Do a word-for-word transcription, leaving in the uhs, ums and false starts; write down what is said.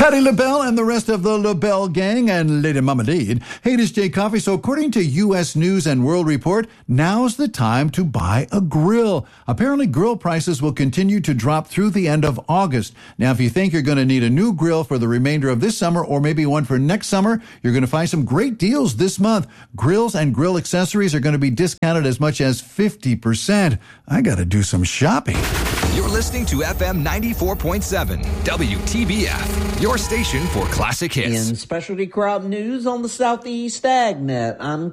Patti LaBelle and the rest of the LaBelle gang and Lady Mama Deed. Hey, this is Jay Coffee. So according to U S News and World Report, now's the time to buy a grill. Apparently, grill prices will continue to drop through the end of August. Now, if you think you're going to need a new grill for the remainder of this summer or maybe one for next summer, you're going to find some great deals this month. Grills and grill accessories are going to be discounted as much as fifty percent. I got to do some shopping. You're listening to F M ninety-four point seven, W T B F, your station for classic hits. In specialty crop news on the Southeast AgNet, I'm